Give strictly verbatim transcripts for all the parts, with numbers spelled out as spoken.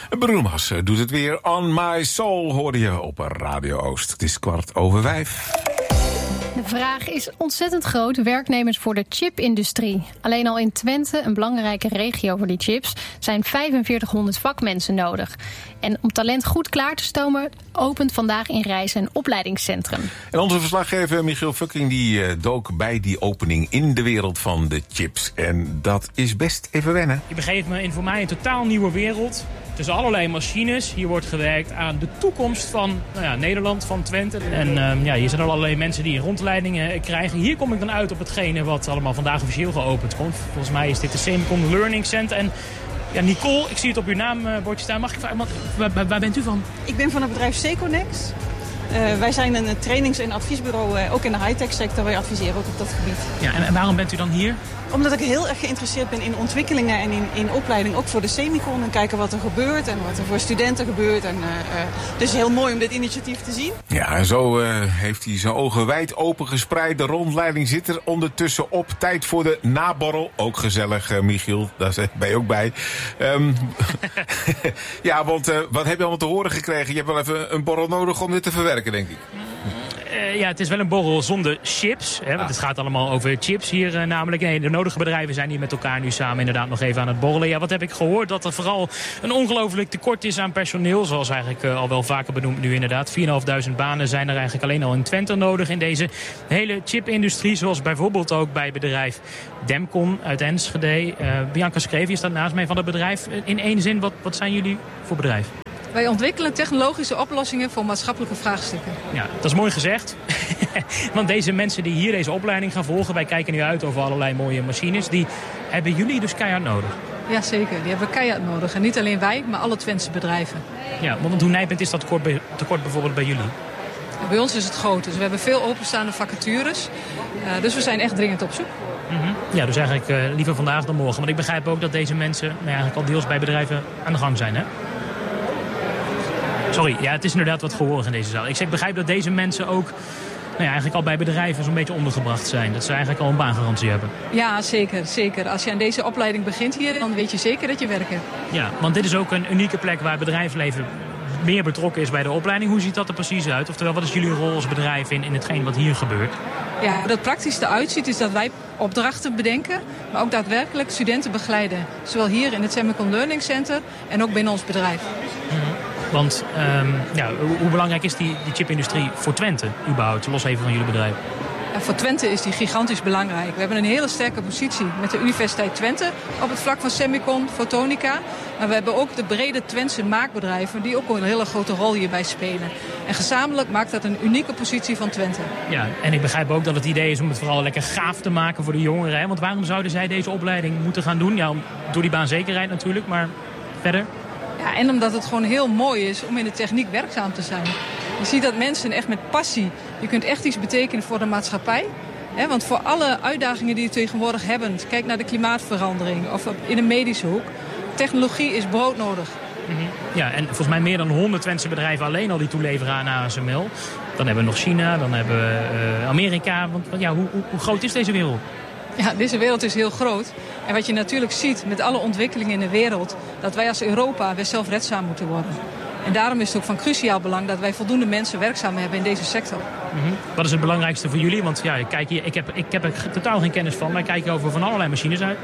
Bruno Mars doet het weer. On My Soul hoorde je op Radio Oost. Het is kwart over vijf. De vraag is ontzettend groot. Werknemers voor de chipindustrie. Alleen al in Twente, een belangrijke regio voor die chips, zijn vijfenveertighonderd vakmensen nodig. En om talent goed klaar te stomen, opent vandaag in Rijssen een opleidingscentrum. En onze verslaggever Michiel Fucking die uh, dook bij die opening in de wereld van de chips. En dat is best even wennen. Je begeeft me in voor mij een totaal nieuwe wereld. Tussen allerlei machines. Hier wordt gewerkt aan de toekomst van nou ja, Nederland, van Twente. En uh, ja, hier zijn al allerlei mensen die rondleidingen krijgen. Hier kom ik dan uit op hetgene wat allemaal vandaag officieel geopend komt. Volgens mij is dit de Semicon Learning Center. En ja, Nicole, ik zie het op uw naambordje staan. Mag ik vragen, waar, waar, waar bent u van? Ik ben van het bedrijf Seconex. Uh, wij zijn een trainings- en adviesbureau, uh, ook in de high-tech sector. Wij adviseren ook op dat gebied. Ja, en, en waarom bent u dan hier? Omdat ik heel erg geïnteresseerd ben in ontwikkelingen en in, in opleiding, ook voor de Semicon. En kijken wat er gebeurt en wat er voor studenten gebeurt. En, uh, uh, dus heel mooi om dit initiatief te zien. Ja, en zo uh, heeft hij zijn ogen wijd open gespreid. De rondleiding zit er ondertussen op. Tijd voor de naborrel. Ook gezellig, uh, Michiel. Daar ben je ook bij. Um, ja, want uh, wat heb je allemaal te horen gekregen? Je hebt wel even een borrel nodig om dit te verwerken, denk ik. Uh, ja, het is wel een borrel zonder chips. Hè, want ah. Het gaat allemaal over chips hier uh, namelijk. Nee, de nodige bedrijven zijn hier met elkaar nu samen inderdaad nog even aan het borrelen. Ja, wat heb ik gehoord? Dat er vooral een ongelooflijk tekort is aan personeel. Zoals eigenlijk uh, al wel vaker benoemd nu inderdaad. vierduizend banen zijn er eigenlijk alleen al in Twente nodig in deze hele chipindustrie. Zoals bijvoorbeeld ook bij bedrijf Demcon uit Enschede. Uh, Bianca Skrevi staat naast mij van het bedrijf. In één zin, wat, wat zijn jullie voor bedrijf? Wij ontwikkelen technologische oplossingen voor maatschappelijke vraagstukken. Ja, dat is mooi gezegd. Want deze mensen die hier deze opleiding gaan volgen, wij kijken nu uit over allerlei mooie machines, die hebben jullie dus keihard nodig. Jazeker, die hebben we keihard nodig. En niet alleen wij, maar alle Twentse bedrijven. Ja, want hoe nijpend is dat tekort, bij, tekort bijvoorbeeld bij jullie? Bij ons is het groot. Dus we hebben veel openstaande vacatures. Uh, dus we zijn echt dringend op zoek. Mm-hmm. Ja, dus eigenlijk uh, liever vandaag dan morgen. Want ik begrijp ook dat deze mensen nou ja, eigenlijk al deels bij bedrijven aan de gang zijn, hè? Sorry, ja, het is inderdaad wat gehoord in deze zaal. Ik zeg, begrijp dat deze mensen ook nou ja, eigenlijk al bij bedrijven zo'n beetje ondergebracht zijn. Dat ze eigenlijk al een baangarantie hebben. Ja, zeker, zeker. Als je aan deze opleiding begint hier, dan weet je zeker dat je werkt. Ja, want dit is ook een unieke plek waar bedrijfsleven meer betrokken is bij de opleiding. Hoe ziet dat er precies uit? Oftewel, wat is jullie rol als bedrijf in, in hetgeen wat hier gebeurt? Ja, dat het praktisch eruit ziet is dat wij opdrachten bedenken, maar ook daadwerkelijk studenten begeleiden. Zowel hier in het Semicon Learning Center en ook binnen ons bedrijf. Mm-hmm. Want um, ja, hoe, hoe belangrijk is die, die chipindustrie voor Twente überhaupt, los even van jullie bedrijf? Ja, voor Twente is die gigantisch belangrijk. We hebben een hele sterke positie met de Universiteit Twente op het vlak van Semicon, fotonica. Maar we hebben ook de brede Twentse maakbedrijven die ook een hele grote rol hierbij spelen. En gezamenlijk maakt dat een unieke positie van Twente. Ja, en ik begrijp ook dat het idee is om het vooral lekker gaaf te maken voor de jongeren. Hè? Want waarom zouden zij deze opleiding moeten gaan doen? Ja, door die baanzekerheid natuurlijk, maar verder? Ja, en omdat het gewoon heel mooi is om in de techniek werkzaam te zijn. Je ziet dat mensen echt met passie, je kunt echt iets betekenen voor de maatschappij. He, want voor alle uitdagingen die we tegenwoordig hebben, kijk naar de klimaatverandering of in de medische hoek, technologie is broodnodig. Mm-hmm. Ja, en volgens mij meer dan honderd Twentse bedrijven alleen al die toeleveren aan A S M L. Dan hebben we nog China, dan hebben we uh, Amerika. Want ja, hoe, hoe, hoe groot is deze wereld? Ja, deze wereld is heel groot. En wat je natuurlijk ziet met alle ontwikkelingen in de wereld, dat wij als Europa weer zelfredzaam moeten worden. En daarom is het ook van cruciaal belang dat wij voldoende mensen werkzaam hebben in deze sector. Mm-hmm. Wat is het belangrijkste voor jullie? Want ja, kijk hier, ik, heb, ik heb er totaal geen kennis van. Wij kijken over van allerlei machines uit.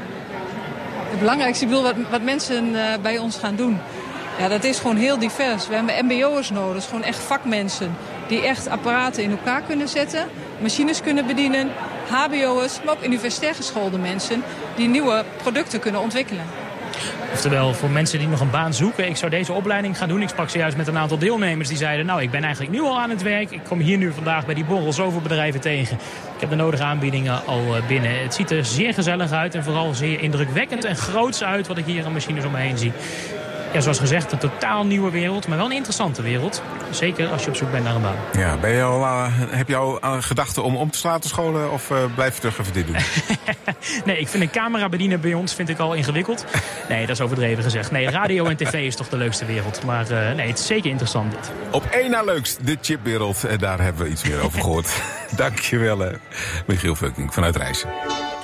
Het belangrijkste, ik bedoel, wat, wat mensen uh, bij ons gaan doen, ja, dat is gewoon heel divers. We hebben mbo'ers nodig, gewoon echt vakmensen die echt apparaten in elkaar kunnen zetten, machines kunnen bedienen, hbo'ers, maar ook universitair geschoolde mensen die nieuwe producten kunnen ontwikkelen. Oftewel, voor mensen die nog een baan zoeken, ik zou deze opleiding gaan doen. Ik sprak zojuist met een aantal deelnemers die zeiden, nou, ik ben eigenlijk nu al aan het werk. Ik kom hier nu vandaag bij die borrel zoveel bedrijven tegen. Ik heb de nodige aanbiedingen al binnen. Het ziet er zeer gezellig uit en vooral zeer indrukwekkend en groots uit wat ik hier aan machines om me heen zie. Ja, zoals gezegd, een totaal nieuwe wereld, maar wel een interessante wereld. Zeker als je op zoek bent naar een baan. Ja, ben je al, uh, heb je al uh, gedachten om om te slaan te scholen of uh, blijf je terug even dit doen? Nee, ik vind een camera bedienen bij ons vind ik al ingewikkeld. Nee, dat is overdreven gezegd. Nee, radio en tv is toch de leukste wereld. Maar uh, nee, het is zeker interessant dit. Op één na leukst, de chipwereld. En daar hebben we iets meer over gehoord. Dankjewel, uh, Michiel Fucking vanuit Rijssen.